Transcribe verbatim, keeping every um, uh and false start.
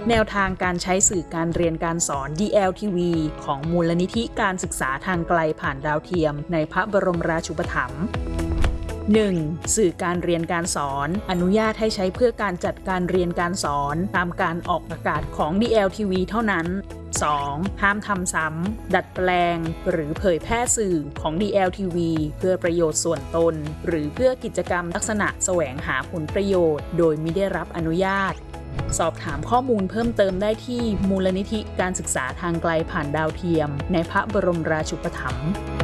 แนวทางการใช้สื่อการเรียนการสอน ดี แอล ที วี ของมูลนิธิการศึกษาทางไกลผ่านดาวเทียมในพระบรมราชูปถัมภ์ หนึ่ง. สื่อการเรียนการสอนอนุญาตให้ใช้เพื่อการจัดการเรียนการสอนตามการออกอากาศของ ดี แอล ที วี เท่านั้น สอง. ห้ามทำซ้ำดัดแปลงหรือเผยแพร่สื่อของ ดี แอล ที วี เพื่อประโยชน์ส่วนตนหรือเพื่อกิจกรรมลักษณะแสวงหาผลประโยชน์โดยมิได้รับอนุญาตสอบถามข้อมูลเพิ่มเติมได้ที่มูลนิธิการศึกษาทางไกลผ่านดาวเทียมในพระบรมราชูปถัมภ์